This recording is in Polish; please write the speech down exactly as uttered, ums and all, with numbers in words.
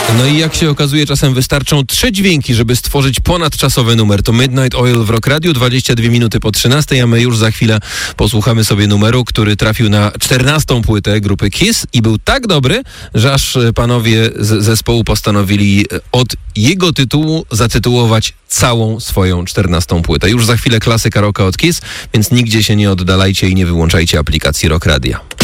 No i jak się okazuje, czasem wystarczą trzy dźwięki, żeby stworzyć ponadczasowy numer. To Midnight Oil w Rock Radio, dwadzieścia dwie minuty po trzynastej, a my już za chwilę posłuchamy sobie numeru, który trafił na czternastą płytę grupy Kiss i był tak dobry, że aż panowie z zespołu postanowili od jego tytułu zatytułować całą swoją czternastą płytę. Już za chwilę klasyka rocka od Kiss, więc nigdzie się nie oddalajcie i nie wyłączajcie aplikacji Rock Radia.